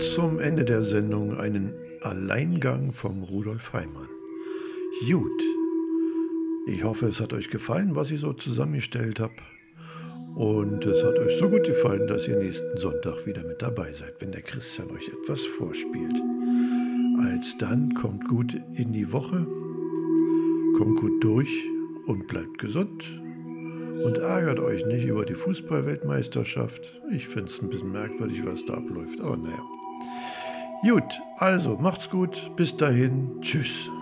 zum Ende der Sendung einen Alleingang vom Rudolf Heimann. Gut, ich hoffe, es hat euch gefallen, was ich so zusammengestellt habe. Und es hat euch so gut gefallen, dass ihr nächsten Sonntag wieder mit dabei seid, wenn der Christian euch etwas vorspielt. Alsdann kommt gut in die Woche, kommt gut durch und bleibt gesund. Und ärgert euch nicht über die Fußball-Weltmeisterschaft. Ich finde es ein bisschen merkwürdig, was da abläuft, aber naja. Gut, also macht's gut, bis dahin, tschüss.